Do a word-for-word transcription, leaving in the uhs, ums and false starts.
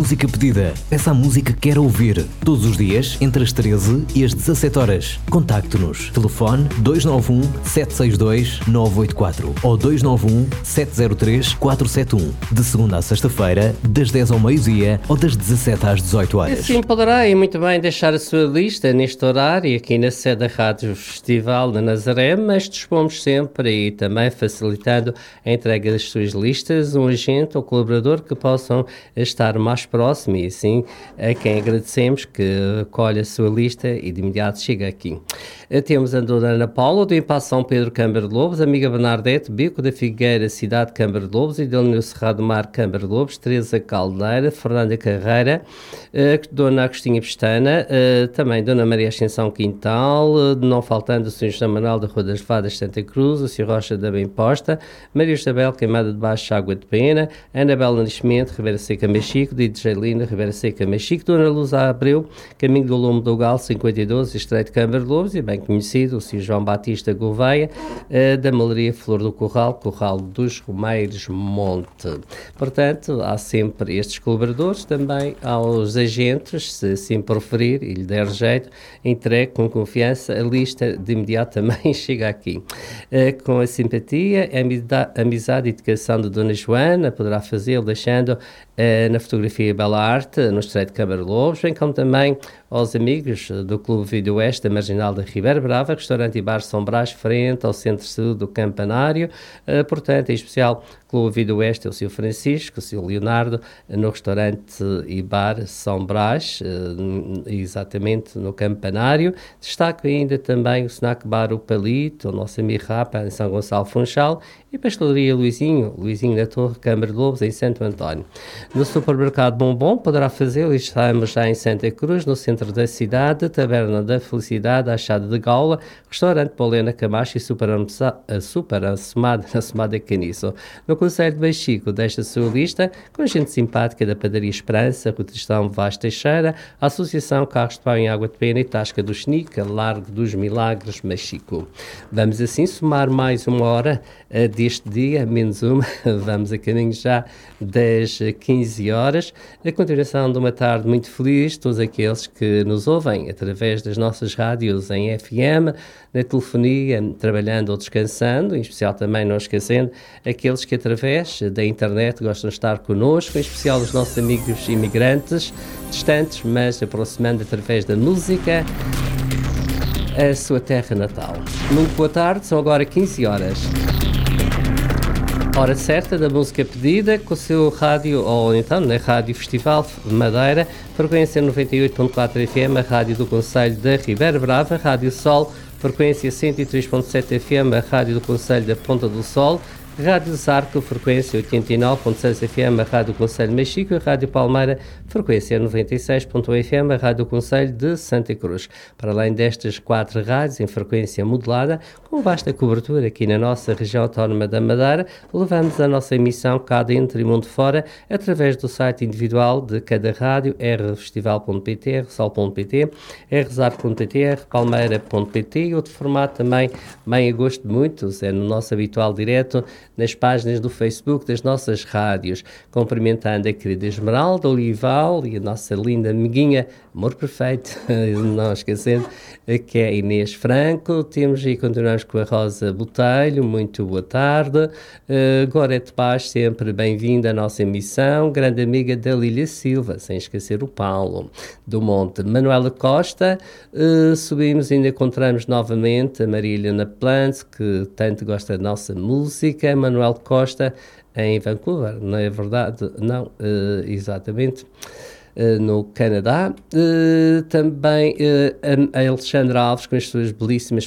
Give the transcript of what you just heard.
música pedida. Peça a música que quer ouvir. Todos os dias, entre as treze e as dezassete horas. Contacte-nos. Telefone dois nove um, sete seis dois, nove oito quatro ou dois nove um, sete zero três, quatro sete um. De segunda a sexta-feira, das dez ao meio-dia ou das dezassete às dezoito horas. Assim poderá e muito bem deixar a sua lista neste horário aqui na sede da Rádio Festival de Nazaré, mas dispomos sempre e também facilitando a entrega das suas listas, um agente ou colaborador que possam estar mais próximo e assim a quem agradecemos que colhe a sua lista e de imediato chega aqui. Temos a dona Ana Paula, do Impasse São Pedro, Câmara de Lobos, amiga Bernardete, Bico da Figueira, cidade de Câmara de Lobos, e Delano Cerrado Mar, Câmara de Lobos, Teresa Caldeira, Fernanda Carreira, dona Agostinha Pestana, também dona Maria Ascensão Quintal, não faltando o senhor José Manuel da Rua das Fadas, Santa Cruz, o senhor Rocha da Bem-Posta, Maria Isabel Queimada de Baixo, Água de Pena, Ana Bela Nascimento, Ribeira Seca, Machico, Dito Gelina, Ribeira Seca, Machico, dona Luz Abreu, Caminho do Lume do Gal, cinquenta e dois, Estreito Câmara de Lobos, e bem conhecido, o senhor João Batista Gouveia, uh, da Malaria Flor do Corral, Corral dos Romeiros Monte. Portanto, há sempre estes colaboradores, também aos agentes, se assim preferir e lhe der jeito, entregue com confiança, a lista de imediato também chega aqui. Uh, com a simpatia, a amizade e educação de Dona Joana, poderá fazê-lo deixando uh, na fotografia Bela Arte, no Estreito de Câmara de Lobos, bem como também aos amigos do Clube Vídeo Oeste da Marginal da Ribeira Brava, restaurante e bar São Brás, frente ao Centro-Sul do Campanário, uh, portanto, em especial, Clube Vídeo Oeste é o senhor Francisco, o senhor Leonardo, no restaurante e bar São Brás, uh, exatamente no Campanário. Destaco ainda também o Snack Bar O Palito, o nosso amigo Rapa, em São Gonçalo Funchal, e Pastelaria Luizinho, Luizinho da Torre, Câmara de Lobos, em Santo António. No supermercado Bombom poderá fazê-lo, estamos já em Santa Cruz, no centro da cidade, Taberna da Felicidade, Achada de Gaula, restaurante Paulena Camacho e super, super assomada na Somada Caniço. No Conselho de Baxico, deixa a sua lista com gente simpática da Padaria Esperança, Rua Tristão Vaz Teixeira, a Associação Carros de Pão em Água de Pena e Tasca do Xnica, Largo dos Milagres, Machico. Vamos assim somar mais uma hora uh, deste dia, menos uma, vamos a caminho já das quinze horas, a continuação de uma tarde muito feliz, todos aqueles que nos ouvem através das nossas rádios em F M, na telefonia, trabalhando ou descansando, em especial também não esquecendo aqueles que através da internet gostam de estar connosco, em especial os nossos amigos imigrantes, distantes, mas aproximando através da música a sua terra natal. Muito boa tarde, são agora quinze horas. Hora certa da música pedida, com o seu rádio, ou então na Rádio Festival de Madeira, frequência noventa e oito ponto quatro F M, a rádio do Conselho da Ribeira Brava, Rádio Sol, frequência cento e três ponto sete F M, a rádio do Conselho da Ponta do Sol, Rádio Zarco, frequência oitenta e nove ponto seis F M, a Rádio do Conselho de Machico, e Rádio Palmeira, frequência noventa e seis ponto um F M, a Rádio do Conselho de Santa Cruz. Para além destas quatro rádios em frequência modulada, com vasta cobertura aqui na nossa região autónoma da Madeira, levamos a nossa emissão cá dentro e mundo fora, através do site individual de cada rádio, r festival ponto p t, r sol ponto p t, r zarco ponto p t, r palmeira ponto p t, e outro formato também, bem a gosto de muitos, é no nosso habitual direto, nas páginas do Facebook das nossas rádios, cumprimentando a querida Esmeralda Olival e a nossa linda amiguinha, amor perfeito, não esquecendo, que é a Inês Franco. Temos e continuamos com a Rosa Botelho, muito boa tarde. Uh, Gorete Paz, sempre bem-vinda à nossa emissão, grande amiga da Lília Silva, sem esquecer o Paulo do Monte. Manuela Costa, uh, subimos e ainda encontramos novamente a Maria Helena Plants, que tanto gosta da nossa música. Manuel Costa em Vancouver, não é verdade? Não, uh, exatamente. Uh, no Canadá, uh, também uh, a Alexandra Alves com as suas belíssimas